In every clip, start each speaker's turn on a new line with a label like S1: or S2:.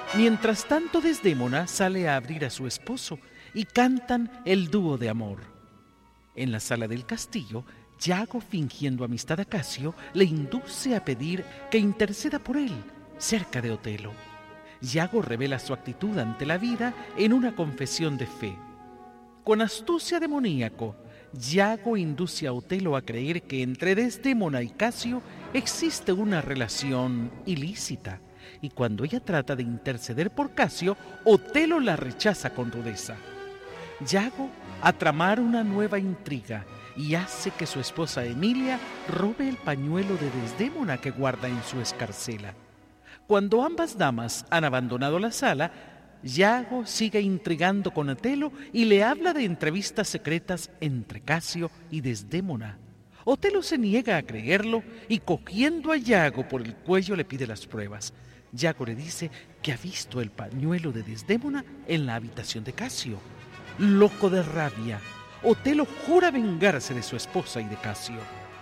S1: Mientras tanto, Desdémona sale a abrir a su esposo y cantan el dúo de amor. En la sala del castillo, Yago, fingiendo amistad a Casio, le induce a pedir que interceda por él, cerca de Otelo. Yago revela su actitud ante la vida en una confesión de fe. Con astucia demoníaco, Yago induce a Otelo a creer que entre Desdémona y Casio existe una relación ilícita, y cuando ella trata de interceder por Casio, Otelo la rechaza con rudeza. Yago a tramar una nueva intriga y hace que su esposa Emilia robe el pañuelo de Desdémona que guarda en su escarcela. Cuando ambas damas han abandonado la sala, Yago sigue intrigando con Otelo y le habla de entrevistas secretas entre Casio y Desdémona. Otelo se niega a creerlo y, cogiendo a Yago por el cuello, le pide las pruebas. Yago le dice que ha visto el pañuelo de Desdémona en la habitación de Casio. Loco de rabia, Otelo jura vengarse de su esposa y de Casio.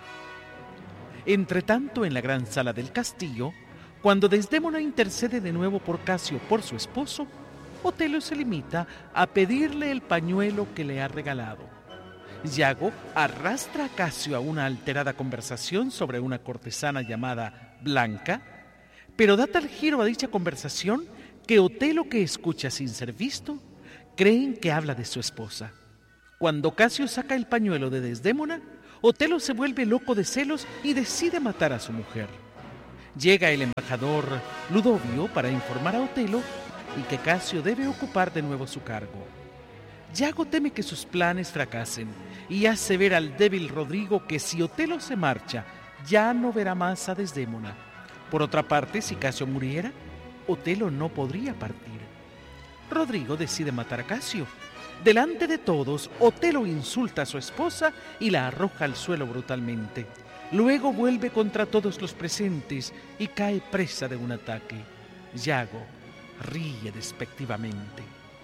S1: Entretanto, en la gran sala del castillo, cuando Desdémona intercede de nuevo por Casio por su esposo, Otelo se limita a pedirle el pañuelo que le ha regalado. Yago arrastra a Casio a una alterada conversación sobre una cortesana llamada Blanca, pero da tal giro a dicha conversación que Otelo, que escucha sin ser visto, creen que habla de su esposa. Cuando Casio saca el pañuelo de Desdémona, Otelo se vuelve loco de celos y decide matar a su mujer. Llega el embajador Ludovio para informar a Otelo y que Casio debe ocupar de nuevo su cargo. Yago teme que sus planes fracasen y hace ver al débil Rodrigo que si Otelo se marcha, ya no verá más a Desdémona. Por otra parte, si Casio muriera, Otelo no podría partir. Rodrigo decide matar a Casio. Delante de todos, Otelo insulta a su esposa y la arroja al suelo brutalmente. Luego vuelve contra todos los presentes y cae presa de un ataque. Yago ríe despectivamente.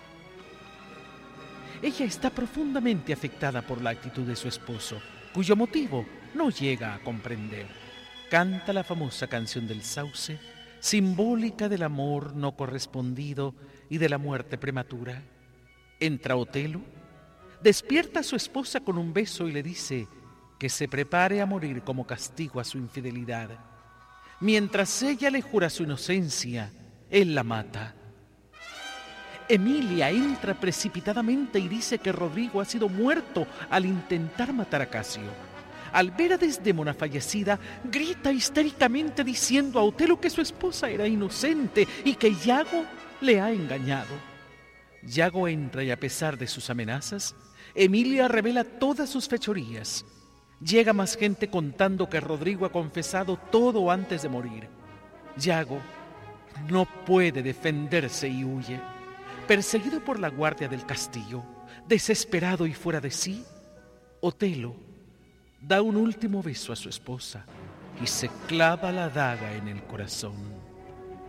S1: Ella está profundamente afectada por la actitud de su esposo, cuyo motivo no llega a comprender. Canta la famosa canción del sauce, simbólica del amor no correspondido y de la muerte prematura. Entra Otelo, despierta a su esposa con un beso y le dice que se prepare a morir como castigo a su infidelidad. Mientras ella le jura su inocencia, él la mata. Emilia entra precipitadamente y dice que Rodrigo ha sido muerto al intentar matar a Casio. Al ver a Desdémona fallecida, grita histéricamente diciendo a Otelo que su esposa era inocente y que Yago le ha engañado. Yago entra y, a pesar de sus amenazas, Emilia revela todas sus fechorías. Llega más gente contando que Rodrigo ha confesado todo antes de morir. Yago no puede defenderse y huye. Perseguido por la guardia del castillo, desesperado y fuera de sí, Otelo da un último beso a su esposa y se clava la daga en el corazón.